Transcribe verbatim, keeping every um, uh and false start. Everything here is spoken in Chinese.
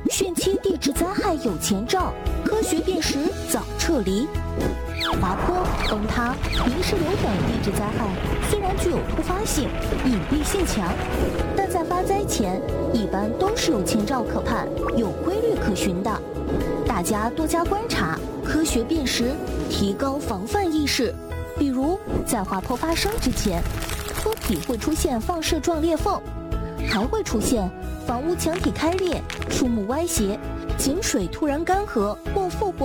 汛期地质灾害有前兆，科学辨识早撤离。滑坡、崩塌、泥石流等地质灾害虽然具有突发性、隐蔽性强，但在发灾前一般都是有前兆可盼、有规律可循的。大家多加观察，科学辨识，提高防范意识。比如，在滑坡发生之前，坡体会出现放射状裂缝，还会出现房屋墙体开裂、树木歪斜、井水突然干涸或复活。